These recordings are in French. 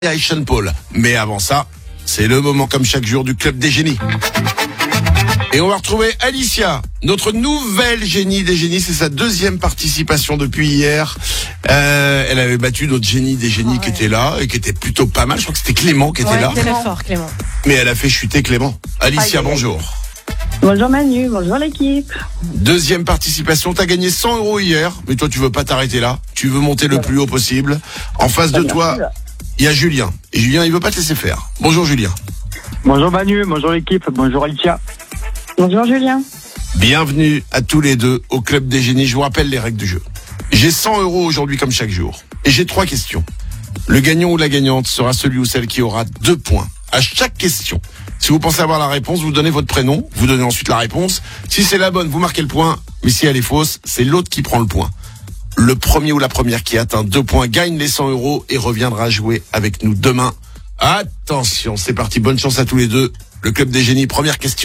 avec Sean Paul. Mais avant ça, c'est le moment comme chaque jour du Club des Génies. Et on va retrouver Alicia, notre nouvelle génie des génies. C'est sa deuxième participation depuis hier. Elle avait battu notre génie des génies qui était là et qui était plutôt pas mal. Je crois que c'était Clément qui était là. Très fort, Clément. Mais elle a fait chuter Clément. Alicia, bonjour. Bonjour Manu, bonjour l'équipe. Deuxième participation, t'as gagné 100 € hier, mais toi tu veux pas t'arrêter là, tu veux monter le plus haut possible. En face de toi, il y a Julien. Et Julien, il veut pas te laisser faire. Bonjour Julien. Bonjour Manu, bonjour l'équipe, bonjour Alicia. Bonjour Julien. Bienvenue à tous les deux au Club des Génies. Je vous rappelle les règles du jeu. J'ai 100 € aujourd'hui comme chaque jour. Et j'ai 3 questions. Le gagnant ou la gagnante sera celui ou celle qui aura 2 points à chaque question. Si vous pensez avoir la réponse, vous donnez votre prénom, vous donnez ensuite la réponse. Si c'est la bonne, vous marquez le point. Mais si elle est fausse, c'est l'autre qui prend le point. Le premier ou la première qui atteint 2 points gagne les 100 € et reviendra jouer avec nous demain. Attention, c'est parti. Bonne chance à tous les deux. Le Club des Génies, première question.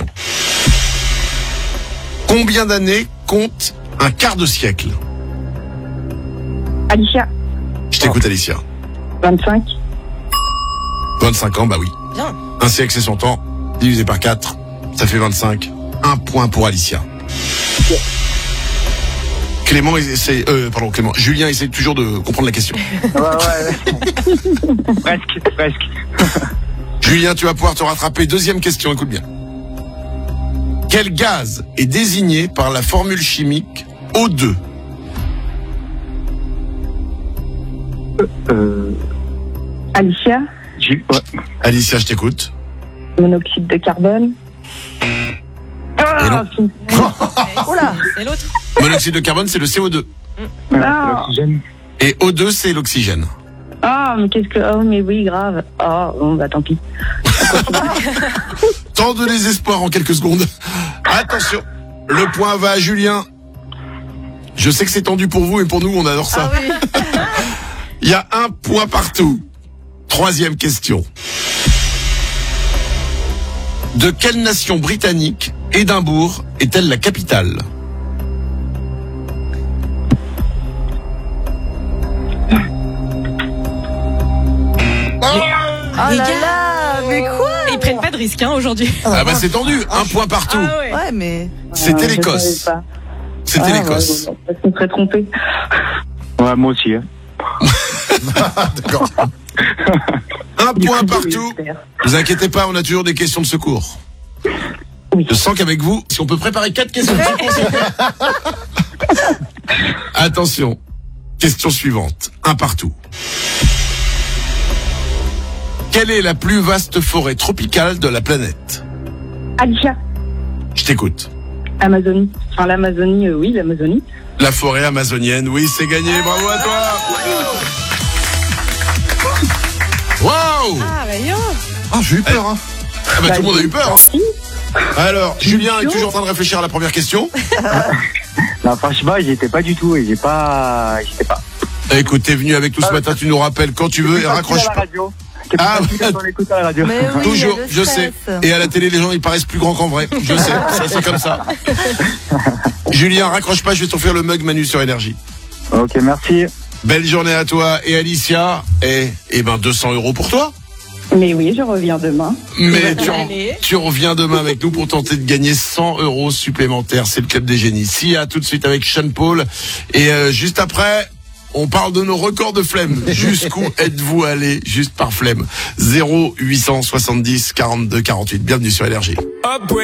Combien d'années compte un quart de siècle? Alicia. Je t'écoute Alicia. 25. 25 ans, bah oui. Bien. Un siècle c'est 100 ans, divisé par 4, ça fait 25. 1 point pour Alicia. Clément, Clément. Julien essaie toujours de comprendre la question. Ouais. presque. Julien, tu vas pouvoir te rattraper. Deuxième question, écoute bien. Quel gaz est désigné par la formule chimique O2? Alicia. Alicia, je t'écoute. Monoxyde de carbone. Oula, c'est l'autre. Monoxyde de carbone, c'est le CO2. L'oxygène. Et O2, c'est l'oxygène. Ah, mais qu'est-ce que... Oh, mais oui, grave. Oh, bon, bah tant pis. Tant de désespoir en quelques secondes. Attention, le point va à Julien. Je sais que c'est tendu pour vous et pour nous, on adore ça. Ah oui. Il y a 1 point partout. Troisième question. De quelle nation britannique Édimbourg est-elle la capitale? Oh Les là gars, là, mais quoi? Ils prennent pas de risque aujourd'hui. Ah bah c'est tendu, 1 point partout. Ah ouais. Ouais, mais... C'était Je l'Écosse. savais pas. C'était l'Écosse. Je me serais trompé. Ouais, moi aussi. Hein. D'accord. 1 point partout. Vous inquiétez pas, on a toujours des questions de secours. Oui. Je sens qu'avec vous, si on peut préparer 4 questions de secours. Attention. Question suivante. 1 partout. Quelle est la plus vaste forêt tropicale de la planète? Alicia. Je t'écoute. Amazonie. Enfin, l'Amazonie, oui, l'Amazonie. La forêt amazonienne, oui, c'est gagné. Bravo à toi. Waouh. Ah, bah yo. Ah, j'ai eu peur, hein. Ah bah tout le monde a eu peur. Alors, Julien est toujours en train de réfléchir à la première question. Non, franchement, j'y étais pas du tout et j'étais pas. Écoute, t'es venu avec nous ce matin, tu nous rappelles quand tu veux et raccroche pas. Ah, On écoute à la radio. Mais oui, toujours, il y a le je sais. stress. Et à la télé, les gens, ils paraissent plus grands qu'en vrai. Je sais, ça c'est comme ça. Julien, raccroche pas, je vais t'offrir le mug Manu sur Énergie. Ok, merci. Belle journée à toi et Alicia. Et ben 200 € pour toi. Mais oui, je reviens demain. Mais Allez. tu reviens demain avec nous pour tenter de gagner 100 € supplémentaires. C'est le Club des Génies. Si, à tout de suite avec Sean Paul. Et juste après, on parle de nos records de flemme. Jusqu'où êtes-vous allé juste par flemme? 0870 42 48. Bienvenue sur Énergie.